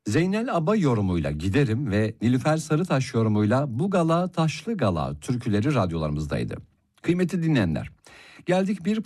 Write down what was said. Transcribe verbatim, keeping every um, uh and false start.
Zeynel Aba yorumuyla Giderim ve Nilüfer Sarıtaş yorumuyla Bu Gala Taşlı Gala türküleri radyolarımızdaydı. Kıymetli dinleyenler, geldik bir